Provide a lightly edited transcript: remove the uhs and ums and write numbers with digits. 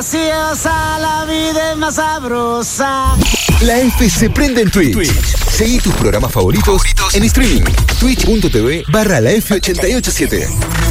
graciosa, la vida es más sabrosa. La F se prende en Twitch. Seguí tus programas favoritos en streaming. Twitch.tv/la F887.